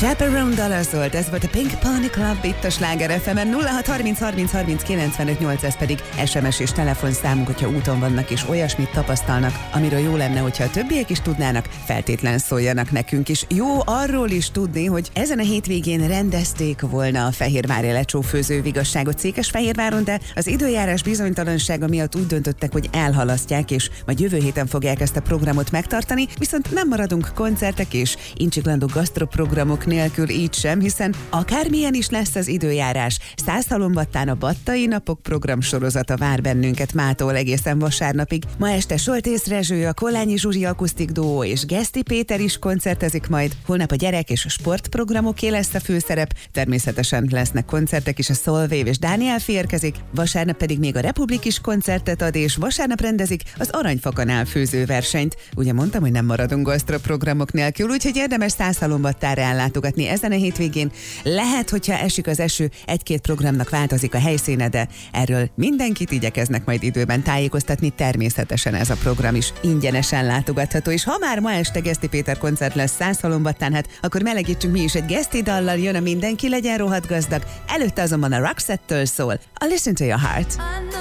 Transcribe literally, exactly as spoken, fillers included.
Chaperone dala szólt, ez volt a Pink Pony Club itt a Sláger ef emen. Nulla hat harminc harminc harminc kilencvenöt nyolc, ez pedig es em es és telefonszámunk, hogyha úton vannak és olyasmit tapasztalnak, amiről jó lenne, hogyha a többiek is tudnának, feltétlen szóljanak nekünk is. Jó arról is tudni, hogy ezen a hétvégén rendezték volna a fehérvári lecsófőző vigasságot Székesfehérváron, de az időjárás bizonytalansága miatt úgy döntöttek, hogy elhalasztják, és majd jövő héten fogják ezt a programot megtartani, viszont nem maradunk koncertek és incsiklandó gasztroprogramok nélkül így sem, hiszen akármilyen is lesz az időjárás, Százhalombattán a Battai Napok programsorozata vár bennünket mától egészen vasárnapig. Ma este Soltész Rezső, a Kollányi Zsuzsi akusztik duó és Geszti Péter is koncertezik majd. Holnap a gyerek és a sportprogramoké lesz a főszerep, természetesen lesznek koncertek is, a Solwave és Dániel érkezik, vasárnap pedig még a Republik is koncertet ad, és vasárnap rendezik az Aranyfakanál főzőversenyt. Ugye mondtam, hogy nem maradunk gasztroprogramok nélkül, úgyhogy érdemes Százhalombattára ellátogatni ezen a hétvégén. Lehet, hogyha esik az eső, egy-két programnak változik a helyszíne, de erről mindenkit igyekeznek majd időben tájékoztatni, természetesen ez a program is ingyenesen látogatható, és ha már ma este Geszti Péter koncert lesz Százhalombattán, hát akkor melegítsünk mi is egy Geszti dallal, jön a Mindenki legyen rohadt gazdag, előtte azonban a Roxette-től szól a Listen to Your Heart.